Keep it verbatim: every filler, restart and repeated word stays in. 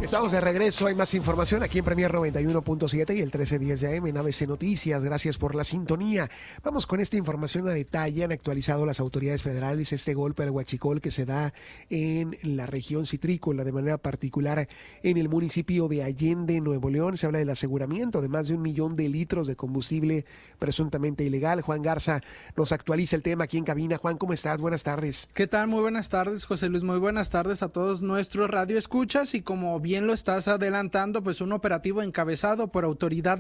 Estamos de regreso, hay más información aquí en Premier noventa y uno punto siete y el trece diez de A M en A B C Noticias. Gracias por la sintonía. Vamos con esta información a detalle. Han actualizado las autoridades federales este golpe al huachicol que se da en la región citrícola, de manera particular en el municipio de Allende, Nuevo León. Se habla del aseguramiento de más de un millón de litros de combustible presuntamente ilegal. Juan Garza nos actualiza el tema aquí en cabina. Juan, ¿cómo estás? Buenas tardes. ¿Qué tal? Muy buenas tardes, José Luis. Muy buenas tardes a todos nuestros radioescuchas y como bien lo estás adelantando, pues un operativo encabezado por autoridades